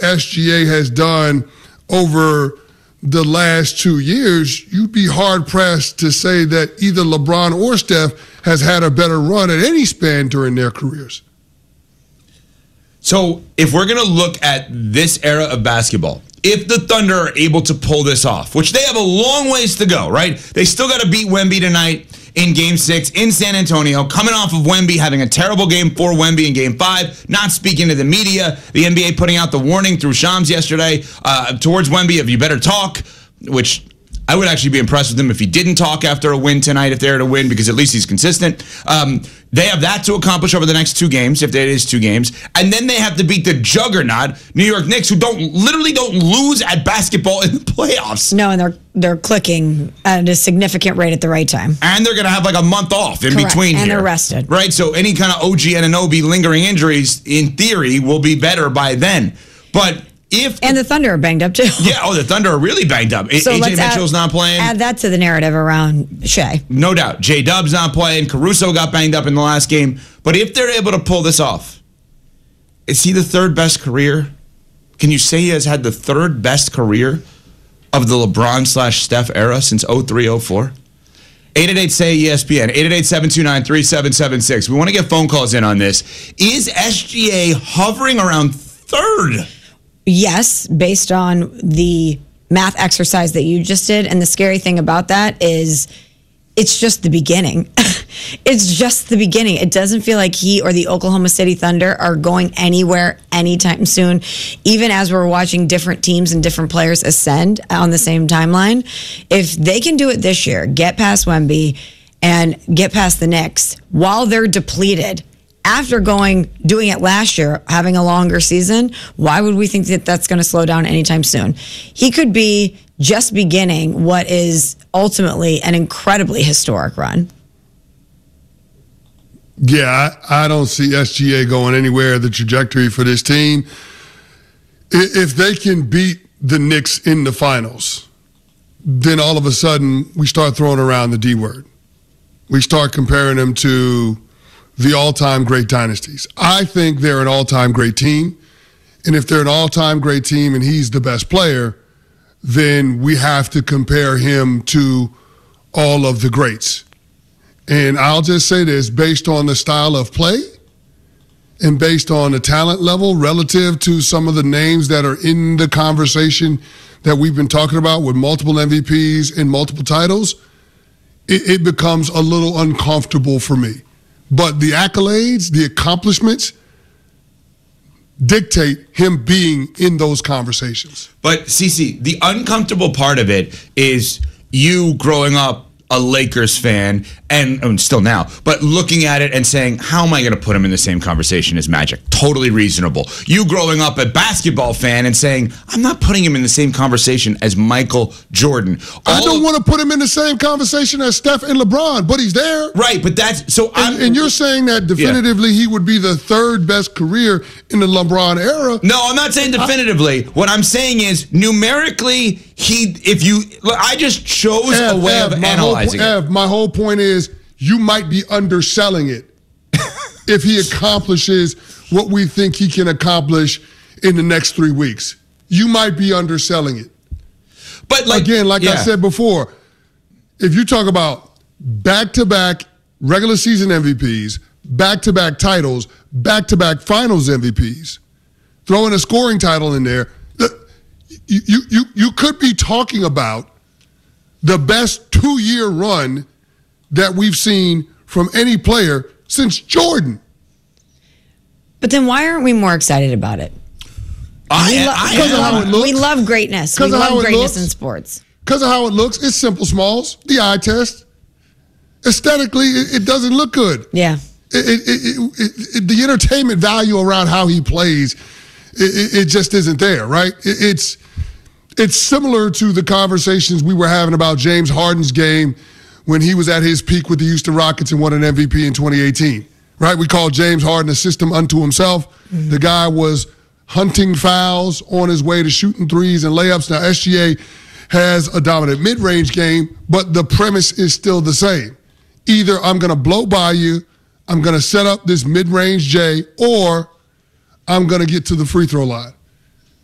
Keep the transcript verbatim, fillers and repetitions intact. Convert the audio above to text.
S G A has done over the last two years, you'd be hard-pressed to say that either LeBron or Steph has had a better run at any span during their careers. So if we're going to look at this era of basketball, if the Thunder are able to pull this off, which they have a long ways to go, right? They still got to beat Wemby tonight in Game six in San Antonio, coming off of Wemby having a terrible game for Wemby in Game five, not speaking to the media. The N B A putting out the warning through Shams yesterday uh, towards Wemby of you better talk, which I would actually be impressed with him if he didn't talk after a win tonight, if they're to win, because at least he's consistent. Um, they have that to accomplish over the next two games, if it is two games. And then they have to beat the juggernaut New York Knicks, who don't literally don't lose at basketball in the playoffs. No, and they're they're clicking at a significant rate at the right time. And they're going to have like a month off in Correct. between and here. they're rested. Right? So any kind of O G Anunoby lingering injuries, in theory, will be better by then. But if and the Thunder are banged up too. Yeah, oh, the Thunder are really banged up. So A J add, Mitchell's not playing. Add that to the narrative around Shea. No doubt. J-Dub's not playing. Caruso got banged up in the last game. But if they're able to pull this off, is he the third best career? Can you say he has had the third best career of the LeBron slash Steph era since oh three oh four? eight eight eight, S A Y, E S P N, eight eight eight, seven two nine, three seven seven six. We want to get phone calls in on this. Is S G A hovering around third? Yes, based on the math exercise that you just did. And the scary thing about that is it's just the beginning. It's just the beginning. It doesn't feel like he or the Oklahoma City Thunder are going anywhere anytime soon, even as we're watching different teams and different players ascend on the same timeline. If they can do it this year, get past Wemby and get past the Knicks while they're depleted, after going doing it last year, having a longer season, why would we think that that's going to slow down anytime soon? He could be just beginning what is ultimately an incredibly historic run. Yeah, I, I don't see S G A going anywhere. The trajectory for this team, if they can beat the Knicks in the finals, then all of a sudden we start throwing around the D word. We start comparing them to the all-time great dynasties. I think they're an all-time great team. And if they're an all-time great team and he's the best player, then we have to compare him to all of the greats. And I'll just say this, based on the style of play and based on the talent level relative to some of the names that are in the conversation that we've been talking about with multiple M V Ps and multiple titles, it, it becomes a little uncomfortable for me. But the accolades, the accomplishments dictate him being in those conversations. But, Cece, the uncomfortable part of it is you growing up a Lakers fan, and, and still now, but looking at it and saying, how am I going to put him in the same conversation as Magic? Totally reasonable. You growing up a basketball fan and saying, I'm not putting him in the same conversation as Michael Jordan. All I don't of, want to put him in the same conversation as Steph and LeBron, but he's there. Right, but that's, so I'm. And, and you're saying that definitively yeah. he would be the third best career in the LeBron era. No, I'm not saying definitively. I, what I'm saying is numerically, he, if you, I just chose Ev, a way Ev, of analyzing whole, it. Ev, my whole point is you might be underselling it if he accomplishes what we think he can accomplish in the next three weeks. You might be underselling it. But like, again, like yeah. I said before, if you talk about back-to-back regular season M V Ps, back-to-back titles, back-to-back finals M V Ps, throw in a scoring title in there, you you you, you could be talking about the best two-year run that we've seen from any player since Jordan. But then why aren't we more excited about it? I, we, lo- I, we, I, love, we love greatness. We love greatness in sports. Because of how it looks, it's simple smalls, the eye test. Aesthetically, it, it doesn't look good. Yeah. It, it, it, it, it, the entertainment value around how he plays, it, it just isn't there, right? It, it's it's similar to the conversations we were having about James Harden's game when he was at his peak with the Houston Rockets and won an M V P in twenty eighteen, right? We called James Harden a system unto himself. Mm-hmm. The guy was hunting fouls on his way to shooting threes and layups. Now, S G A has a dominant mid-range game, but the premise is still the same. Either I'm going to blow by you, I'm going to set up this mid-range J, or I'm going to get to the free throw line.